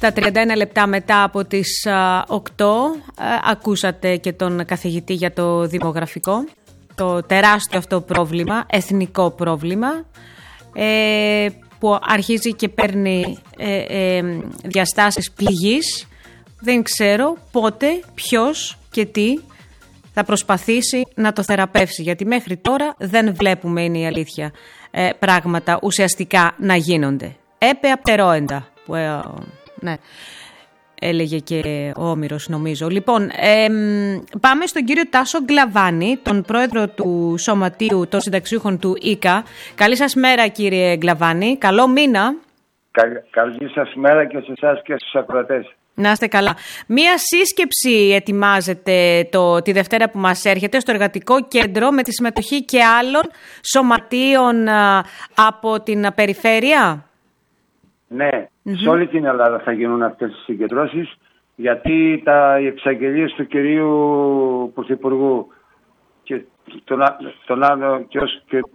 Στα 31 λεπτά μετά από τις 8 ακούσατε και τον καθηγητή για το δημογραφικό, το τεράστιο αυτό πρόβλημα, εθνικό πρόβλημα, που αρχίζει και παίρνει διαστάσεις πληγής. Δεν ξέρω πότε, ποιος και τι θα προσπαθήσει να το θεραπεύσει, γιατί μέχρι τώρα δεν βλέπουμε, είναι η αλήθεια, πράγματα ουσιαστικά να γίνονται. Έπε απτερόεντα, που ναι, έλεγε και ο Όμηρος, νομίζω. Λοιπόν, πάμε στον κύριο Τάσο Γκλαβάνη, τον πρόεδρο του Σωματείου των Συνταξιούχων του ΙΚΑ. Καλή σας μέρα, κύριε Γκλαβάνη. Καλό μήνα. Καλή σας μέρα και σε εσάς και στους ακροατές. Να είστε καλά. Μία σύσκεψη ετοιμάζεται τη Δευτέρα που μας έρχεται στο Εργατικό Κέντρο με τη συμμετοχή και άλλων σωματείων από την περιφέρεια. Ναι, σε όλη την Ελλάδα θα γίνουν αυτές οι συγκεντρώσεις, γιατί οι εξαγγελίες του κυρίου Πρωθυπουργού και τον άλλο και